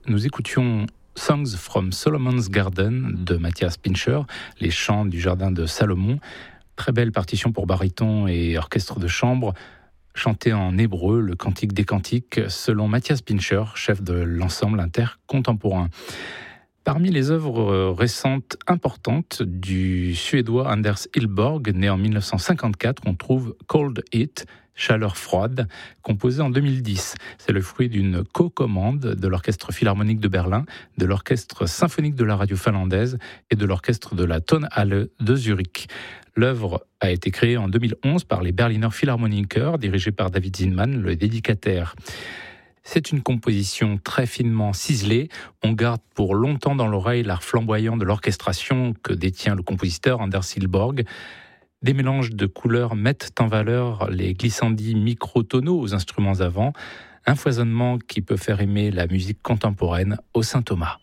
nous écoutions Songs from Solomon's Garden de Matthias Pincher, les chants du jardin de Salomon. Très belle partition pour baryton et orchestre de chambre, chanté en hébreu, le cantique des cantiques, selon Matthias Pincher, chef de l'ensemble intercontemporain. Parmi les œuvres récentes importantes du Suédois Anders Hillborg, né en 1954, on trouve Cold Heat, Chaleur froide, composé en 2010. C'est le fruit d'une co-commande de l'Orchestre philharmonique de Berlin, de l'Orchestre symphonique de la radio finlandaise et de l'Orchestre de la Tonhalle de Zurich. L'œuvre a été créée en 2011 par les Berliner Philharmoniker, dirigés par David Zinman, le dédicataire. C'est une composition très finement ciselée. On garde pour longtemps dans l'oreille l'art flamboyant de l'orchestration que détient le compositeur Anders Hillborg. Des mélanges de couleurs mettent en valeur les glissandis microtonaux aux instruments avant, un foisonnement qui peut faire aimer la musique contemporaine au Saint-Thomas.